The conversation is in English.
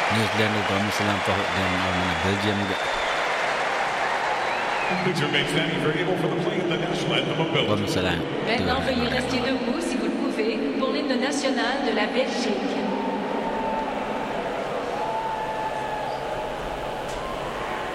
New Zealand ug Muslim dan Belgium juga. Please remain standing if you're able for the playing of the national anthem of Belgium. Muslim. Maintenant, veuillez rester debout si vous le pouvez pour l'hymne national de la Belgique.